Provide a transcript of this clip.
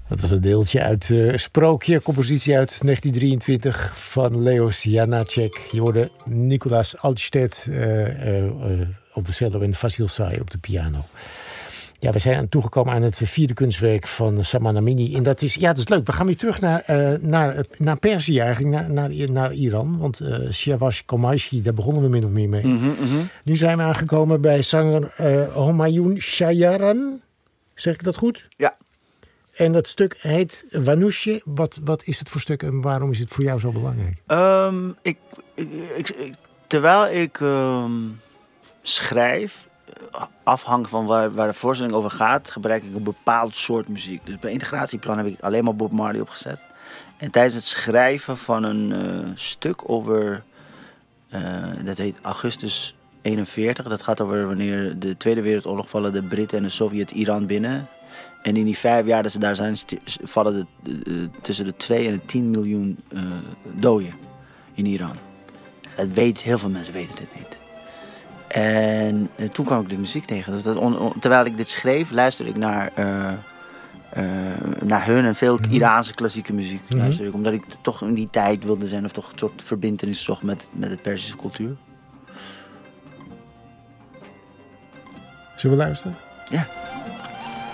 Dat was een deeltje uit Sprookje, compositie uit 1923 van Leos Janáček. Je hoorde Nicolas Altstedt op de cello en Vasil Say op de piano. Ja, we zijn toegekomen aan het vierde kunstwerk van Saman Amini. En dat is leuk. We gaan weer terug naar Perzië eigenlijk, naar Iran. Want Siavash Qumashi, daar begonnen we min of meer mee. Nu zijn we aangekomen bij zanger Homayoun Shayaran. Zeg ik dat goed? Ja. En dat stuk heet Wanouche. Wat is het voor stuk en waarom is het voor jou zo belangrijk? Terwijl ik schrijf, afhankelijk van waar de voorstelling over gaat, gebruik ik een bepaald soort muziek. Dus bij integratieplan heb ik alleen maar Bob Marley opgezet. En tijdens het schrijven van een stuk over, dat heet Augustus 41. Dat gaat over wanneer de Tweede Wereldoorlog vallen de Britten en de Sovjet-Iran binnen. En in die 5 jaar dat ze daar zijn, vallen tussen de 2 en de 10 miljoen doden in Iran. Dat heel veel mensen weten dit niet. En toen kwam ik de muziek tegen. Dus terwijl ik dit schreef, luisterde ik naar hun en veel Iraanse klassieke muziek. Luisterde ik, omdat ik toch in die tijd wilde zijn of toch een soort verbintenis zocht met de Perzische cultuur. Zullen we luisteren? Ja.